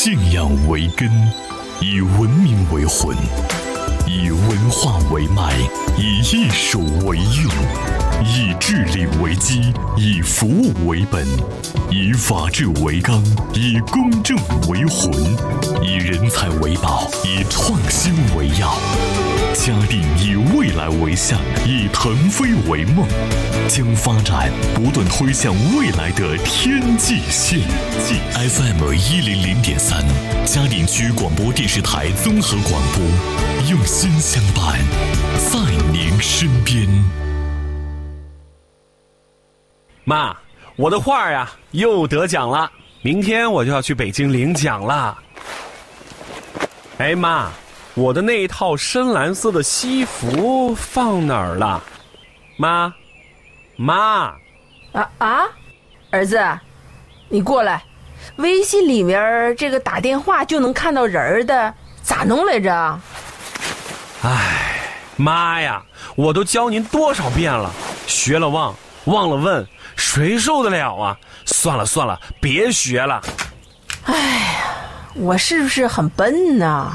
信仰为根，以文明为魂，以文化为脉，以艺术为用，以治理为基，以服务为本，以法治为纲，以公正为魂，以人才为宝，以创新为要。嘉定以未来为向，以腾飞为梦，将发展不断推向未来的天际线。FM 100.3，嘉定区广播电视台综合广播，用心相伴，在您身边。 妈，我的画呀又得奖了，明天我就要去北京领奖了。哎妈，我的那一套深蓝色的西服放哪儿了？妈， 儿子，你过来，微信里面这个打电话就能看到人的，咋弄来着？ 哎，妈呀，我都教您多少遍了，学了忘，忘了问，谁受得了啊？算了，别学了。 哎呀，我是不是很笨呢？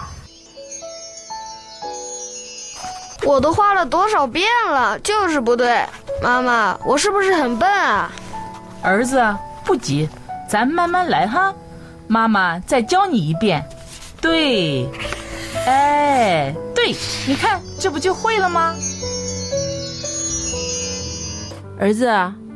我都画了多少遍了，就是不对。妈妈，我是不是很笨啊？ 儿子，不急，咱慢慢来哈。妈妈再教你一遍。对，哎，对，你看，这不就会了吗？ 儿子，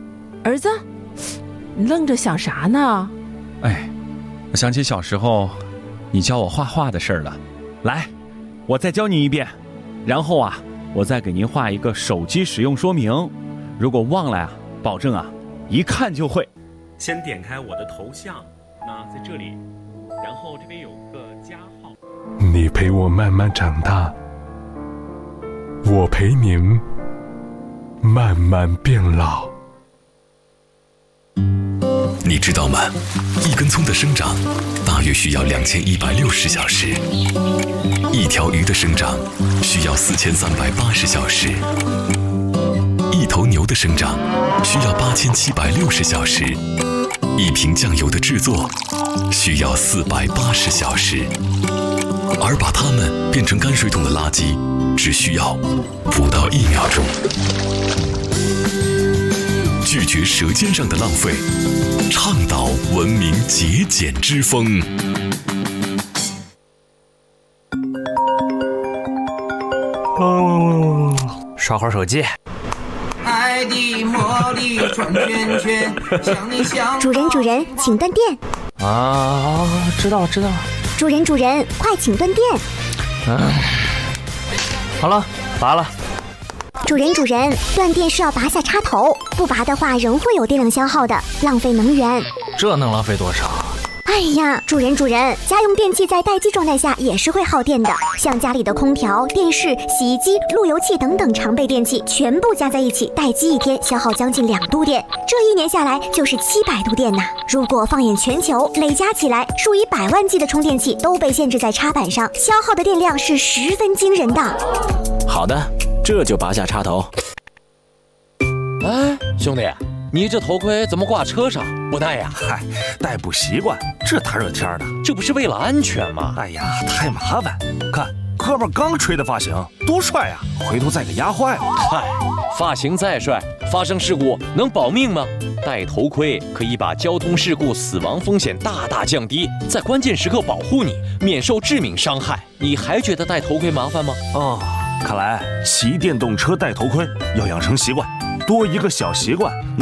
你愣着想啥呢？ 哎，我想起小时候你教我画画的事儿了。来，我再教你一遍，然后啊，我再给您画一个手机使用说明。如果忘了呀，保证啊，一看就会。 先点开我的头像，那在这里，然后这边有个加号。 你陪我慢慢长大，我陪您慢慢变老。 你知道吗？一根葱的生长大约需要2160小时，一条鱼的生长需要4380小时，一头牛的生长需要8760小时，一瓶酱油的制作需要480小时，而把它们变成泔水桶的垃圾只需要不到1秒钟。拒绝舌尖上的浪费，倡导文明节俭之风。 刷会儿手机。 爱的魔力转圈圈，想你想。 主人，请断电。 啊，知道了。 主人，快请断电。 好了，拔了。 主人，断电是要拔下插头，不拔的话仍会有电量消耗的，浪费能源。 这能浪费多少？ 哎呀，主人，家用电器在待机状态下也是会耗电的，像家里的空调、电视、洗衣机、路由器等等常备电器，全部加在一起，待机一天消耗将近2度电，这1年下来就是700度电呐。如果放眼全球，累加起来，数以100万计的充电器都被限制在插板上，消耗的电量是十分惊人的。 好的，这就拔下插头。哎，兄弟，你这头盔怎么挂车上不戴呀？ 嗨，戴不习惯，这大热天的， 这不是为了安全吗？ 哎呀，太麻烦。看哥们刚吹的发型多帅呀，回头再给压坏了。 嗨，发型再帅，发生事故能保命吗？戴头盔可以把交通事故死亡风险大大降低，在关键时刻保护你，免受致命伤害。你还觉得戴头盔麻烦吗？ 哦，看来骑电动车戴头盔要养成习惯，多一个小习惯